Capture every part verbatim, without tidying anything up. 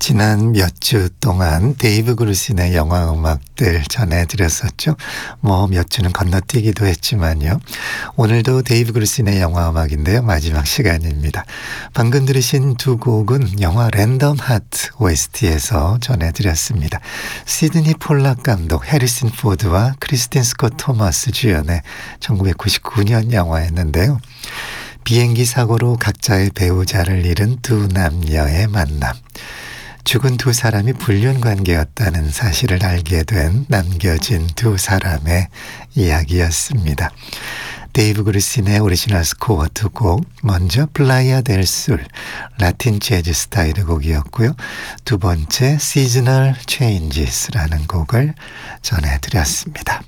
지난 몇 주 동안 데이브 그루신의 영화 음악들 전해드렸었죠. 뭐 몇 주는 건너뛰기도 했지만요. 오늘도 데이브 그루신의 영화 음악인데요. 마지막 시간입니다. 방금 들으신 두 곡은 영화 랜덤 하트 오에스티에서 전해드렸습니다. 시드니 폴락 감독, 해리슨 포드와 크리스틴 스콧 토머스 주연의 천구백구십구 년 영화였는데요. 비행기 사고로 각자의 배우자를 잃은 두 남녀의 만남. 죽은 두 사람이 불륜 관계였다는 사실을 알게 된 남겨진 두 사람의 이야기였습니다. 데이브 그루신의 오리지널 스코어 두 곡, 먼저 플라이아 델 술, 라틴 재즈 스타일의 곡이었고요. 두 번째 시즈널 체인지스라는 곡을 전해드렸습니다.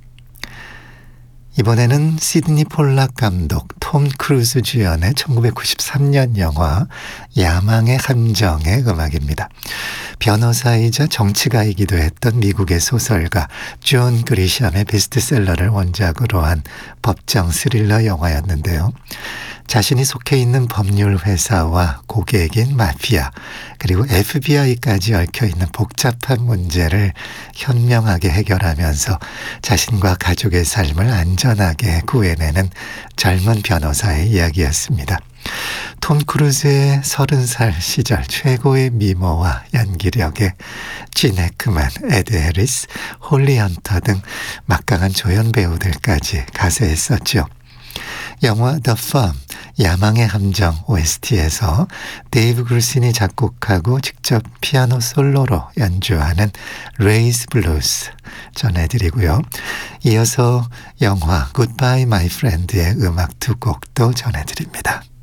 이번에는 시드니 폴락 감독, 톰 크루즈 주연의 천구백구십삼 년 영화 야망의 함정의 음악입니다. 변호사이자 정치가이기도 했던 미국의 소설가 존 그리샴의 베스트셀러를 원작으로 한 법정 스릴러 영화였는데요. 자신이 속해 있는 법률 회사와 고객인 마피아, 그리고 에프비아이까지 얽혀있는 복잡한 문제를 현명하게 해결하면서 자신과 가족의 삶을 안전하게 구해내는 젊은 변호사의 이야기였습니다. 톰 크루즈의 서른 살 시절 최고의 미모와 연기력에 진 해크만, 에드 해리스, 홀리 헌터 등 막강한 조연 배우들까지 가세했었죠. 영화 The Firm, 야망의 함정 오에스티에서 데이브 그루신이 작곡하고 직접 피아노 솔로로 연주하는 레이즈 블루스 전해드리고요. 이어서 영화 Goodbye My Friend의 음악 두 곡도 전해드립니다.